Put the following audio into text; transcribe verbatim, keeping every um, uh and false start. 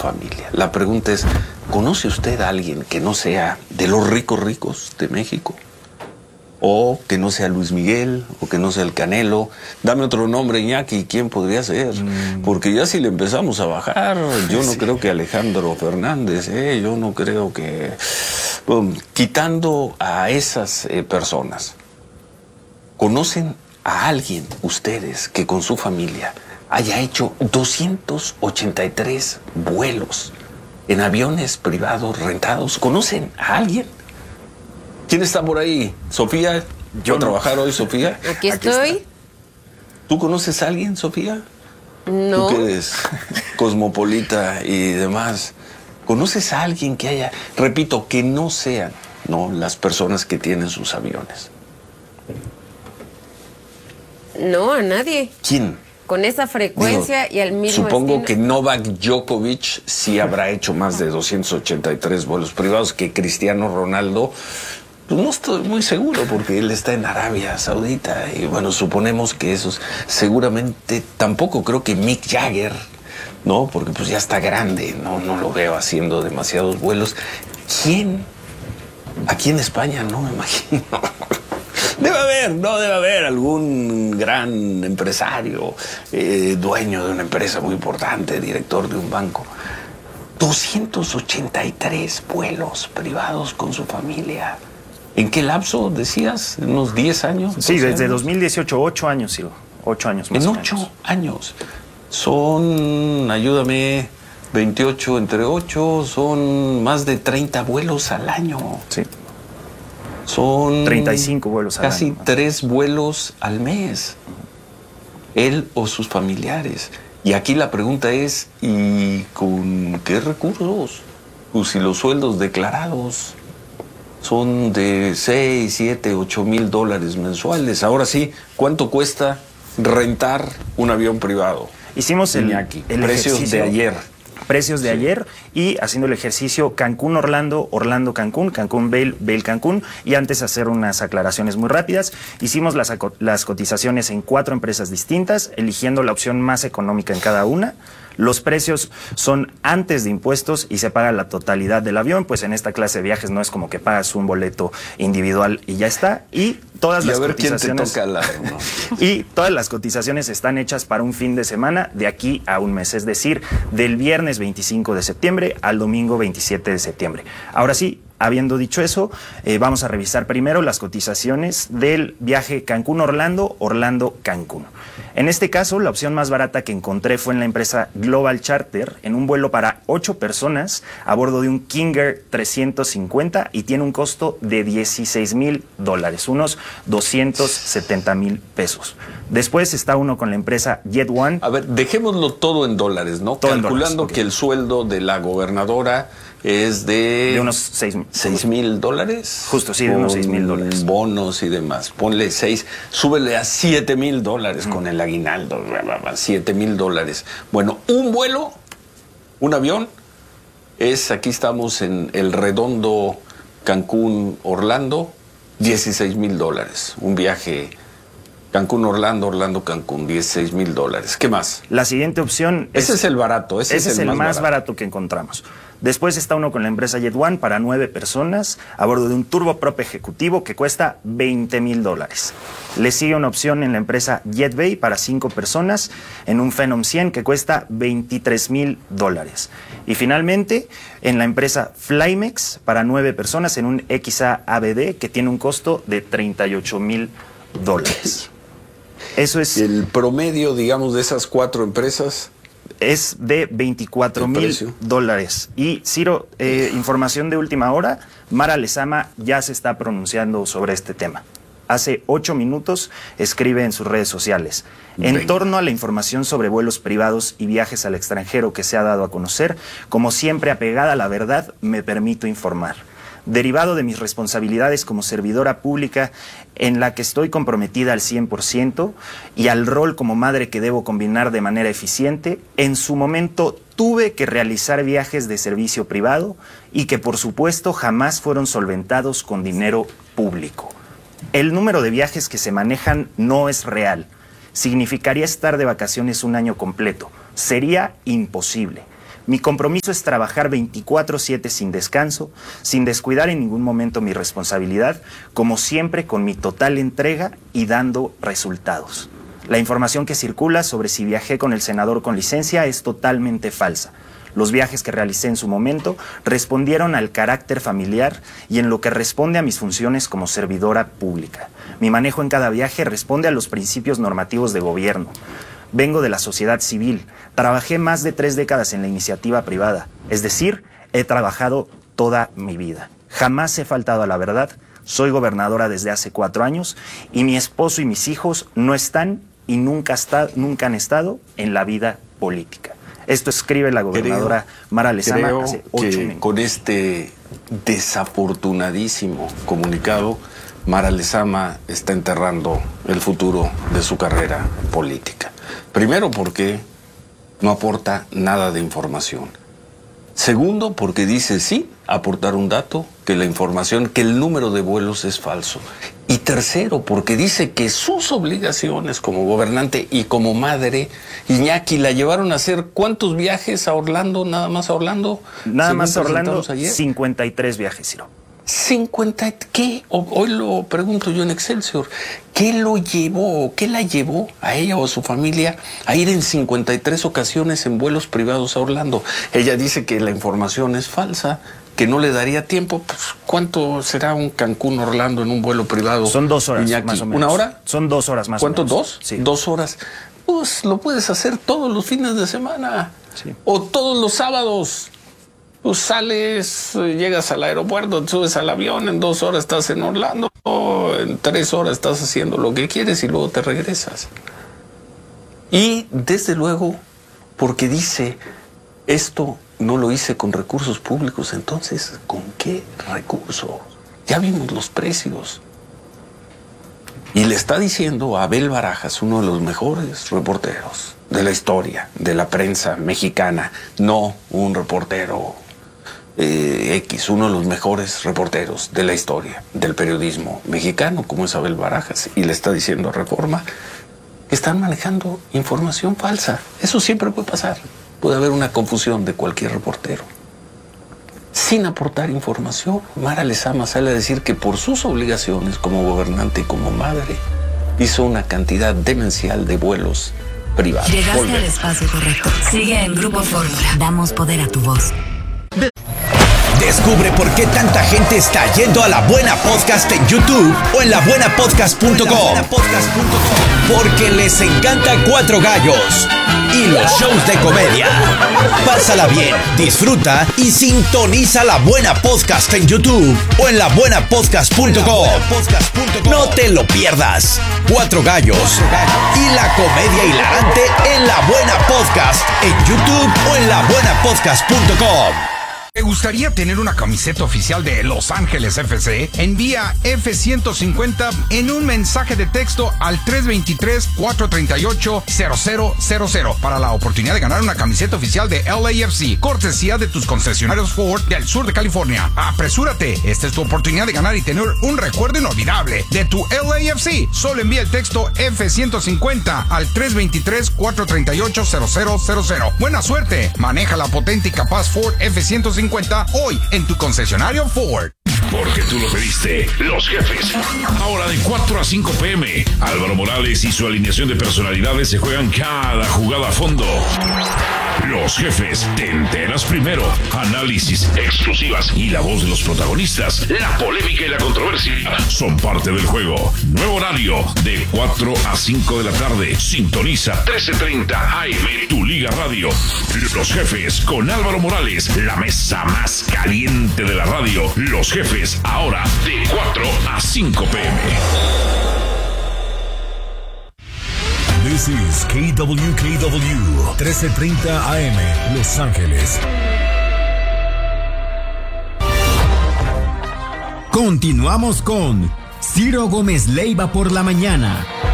familia. La pregunta es, ¿conoce usted a alguien que no sea de los ricos ricos de México? O que no sea Luis Miguel, o que no sea el Canelo. Dame otro nombre, Iñaki, ¿quién podría ser? Mm. Porque ya si le empezamos a bajar, yo no sí. creo que Alejandro Fernández, ¿eh? Yo no creo que... Bueno, quitando a esas eh, personas, ¿conocen a alguien, ustedes, que con su familia haya hecho doscientos ochenta y tres vuelos en aviones privados rentados? ¿Conocen a alguien? ¿Quién está por ahí? ¿Sofía? ¿Yo a no. trabajar hoy, Sofía? Aquí estoy. Aquí ¿Tú conoces a alguien, Sofía? No. Tú que eres cosmopolita y demás. ¿Conoces a alguien que haya, repito, que no sean, no, las personas que tienen sus aviones? No, a nadie. ¿Quién? Con esa frecuencia Digo, y al mismo Supongo destino. que Novak Djokovic sí habrá hecho más de doscientos ochenta y tres vuelos privados, que Cristiano Ronaldo, pues no estoy muy seguro porque él está en Arabia Saudita y bueno, suponemos que esos, seguramente tampoco creo que Mick Jagger, ¿no? Porque pues ya está grande, no, no lo veo haciendo demasiados vuelos. ¿Quién? Aquí en España no me imagino. Debe haber, no debe haber algún gran empresario, eh, dueño de una empresa muy importante, director de un banco. doscientos ochenta y tres vuelos privados con su familia. ¿En qué lapso decías? ¿En unos diez años? Sí, desde años? dos mil dieciocho, ocho años, sí, ocho años más En o ocho menos. años. Son, ayúdame, veintiocho entre ocho, son más de treinta vuelos al año. Sí. Son treinta y cinco vuelos al casi año. Casi tres vuelos al mes. Él o sus familiares. Y aquí la pregunta es, ¿y con qué recursos? Pues si los sueldos declarados son de seis, siete, ocho mil dólares mensuales. Ahora sí, ¿cuánto cuesta rentar un avión privado? Hicimos el, Iñaki, el precios ejercicio. de ayer. Precios de sí. ayer y haciendo el ejercicio Cancún-Orlando, Orlando-Cancún, Cancún-Vail, Vail-Cancún, y antes hacer unas aclaraciones muy rápidas. Hicimos las, las cotizaciones en cuatro empresas distintas, eligiendo la opción más económica en cada una. Los precios son antes de impuestos y se paga la totalidad del avión, pues en esta clase de viajes no es como que pagas un boleto individual y ya está. Y todas y las a ver cotizaciones quién te toca la... no. y todas las cotizaciones están hechas para un fin de semana de aquí a un mes, es decir, del viernes veinticinco de septiembre al domingo veintisiete de septiembre. Ahora sí, habiendo dicho eso, eh, vamos a revisar primero las cotizaciones del viaje Cancún-Orlando, Orlando-Cancún. En este caso, la opción más barata que encontré fue en la empresa Global Charter, en un vuelo para ocho personas a bordo de un King Air trescientos cincuenta y tiene un costo de dieciséis mil dólares, unos doscientos setenta mil pesos. Después está uno con la empresa Jet One. A ver, dejémoslo todo en dólares, ¿no? Todo Calculando en dólares, okay. que el sueldo de la gobernadora es de... De unos seis mil dólares. Justo, sí, de unos seis mil dólares. Bonos y demás. Ponle seis, súbele a siete mil dólares con el aguinaldo. Siete mil dólares. Bueno, un vuelo, un avión, es, aquí estamos en el redondo Cancún-Orlando, dieciséis mil dólares. Un viaje Cancún-Orlando, Orlando-Cancún, dieciséis mil dólares. ¿Qué más? La siguiente opción... Ese es, es el barato. Ese, ese es el, es el más, más barato. barato que encontramos. Después está uno con la empresa Jet One para nueve personas a bordo de un turboprop ejecutivo que cuesta veinte mil dólares. Le sigue una opción en la empresa JetBay para cinco personas en un Phenom cien que cuesta veintitrés mil dólares. Y finalmente en la empresa Flymex para nueve personas en un X A A B D que tiene un costo de treinta y ocho mil dólares. Eso es... El promedio, digamos, de esas cuatro empresas... es de veinticuatro mil dólares. Y Ciro, eh, información de última hora, Mara Lezama ya se está pronunciando sobre este tema. Hace ocho minutos escribe en sus redes sociales. En Venga. torno a la información sobre vuelos privados y viajes al extranjero que se ha dado a conocer, como siempre apegada a la verdad, me permito informar. Derivado de mis responsabilidades como servidora pública en la que estoy comprometida al cien por ciento y al rol como madre que debo combinar de manera eficiente, en su momento tuve que realizar viajes de servicio privado y que por supuesto jamás fueron solventados con dinero público. El número de viajes que se manejan no es real. Significaría estar de vacaciones un año completo. Sería imposible. Mi compromiso es trabajar veinticuatro siete sin descanso, sin descuidar en ningún momento mi responsabilidad, como siempre con mi total entrega y dando resultados. La información que circula sobre si viajé con el senador con licencia es totalmente falsa. Los viajes que realicé en su momento respondieron al carácter familiar y en lo que responde a mis funciones como servidora pública. Mi manejo en cada viaje responde a los principios normativos de gobierno. Vengo de la sociedad civil, trabajé más de tres décadas en la iniciativa privada, es decir, he trabajado toda mi vida. Jamás he faltado a la verdad, soy gobernadora desde hace cuatro años y mi esposo y mis hijos no están y nunca, está, nunca han estado en la vida política. Esto escribe la gobernadora creo, Mara Lezama creo hace ocho que minutos. Con este desafortunadísimo comunicado, Mara Lezama está enterrando el futuro de su carrera política. Primero porque no aporta nada de información. Segundo porque dice sí, aportar un dato, que la información, que el número de vuelos es falso. Y tercero porque dice que sus obligaciones como gobernante y como madre, Iñaki, la llevaron a hacer ¿cuántos viajes a Orlando? Nada más a Orlando. Nada más a Orlando, cincuenta y tres viajes, Ciro. cincuenta, ¿qué? Hoy lo pregunto yo en Excelsior. ¿Qué lo llevó, qué la llevó a ella o a su familia a ir en cincuenta y tres ocasiones en vuelos privados a Orlando? Ella dice que la información es falsa, que no le daría tiempo. Pues, ¿cuánto será un Cancún-Orlando en un vuelo privado? Son dos horas, Iñaki? más o menos. ¿Una hora? Son dos horas más o menos. ¿Cuánto? ¿Dos? Sí. Dos horas. Pues lo puedes hacer todos los fines de semana. Sí. O todos los sábados. Pues sales, llegas al aeropuerto, te subes al avión, en dos horas estás en Orlando, en tres horas estás haciendo lo que quieres y luego te regresas. Y desde luego, porque dice, esto no lo hice con recursos públicos, entonces, ¿con qué recursos? Ya vimos los precios. Y le está diciendo a Abel Barajas, uno de los mejores reporteros de la historia, de la prensa mexicana, no un reportero Eh, X, uno de los mejores reporteros de la historia del periodismo mexicano, como es Abel Barajas, y le está diciendo a Reforma que están manejando información falsa. Eso siempre puede pasar. Puede haber una confusión de cualquier reportero. Sin aportar información, Mara Lezama sale a decir que por sus obligaciones como gobernante y como madre, hizo una cantidad demencial de vuelos privados. Llegaste Volver. al espacio correcto. Sigue en Grupo Fórmula. Damos poder a tu voz. Descubre por qué tanta gente está yendo a La Buena Podcast en YouTube o en la buena podcast punto com. Porque les encanta Cuatro Gallos y los shows de comedia. Pásala bien, disfruta y sintoniza La Buena Podcast en YouTube o en la buena podcast punto com. No te lo pierdas. Cuatro Gallos y la comedia hilarante en La Buena Podcast en YouTube o en la buena podcast punto com. ¿Te gustaría tener una camiseta oficial de Los Ángeles F C? Envía F ciento cincuenta en un mensaje de texto al tres dos tres, cuatro tres ocho, cero cero cero cero para la oportunidad de ganar una camiseta oficial de L A F C, cortesía de tus concesionarios Ford del sur de California. Apresúrate, esta es tu oportunidad de ganar y tener un recuerdo inolvidable de tu L A F C. Solo envía el texto F ciento cincuenta al tres dos tres, cuatro tres ocho, cero cero cero cero. Buena suerte, maneja la potente y capaz Ford F ciento cincuenta hoy en tu concesionario Ford. Porque tú lo pediste, Los Jefes. Ahora de cuatro a cinco p m Álvaro Morales y su alineación de personalidades se juegan cada jugada a fondo. Los Jefes, te enteras primero. Análisis, exclusivas y la voz de los protagonistas. La polémica y la controversia son parte del juego. Nuevo horario de cuatro a cinco de la tarde. Sintoniza trece treinta A M, tu Liga Radio. Los Jefes con Álvaro Morales, la mesa más caliente de la radio. Los Jefes, ahora de cuatro a cinco p m This is K W K W, trece treinta A M, Los Ángeles. Continuamos con Ciro Gómez Leiva por la mañana.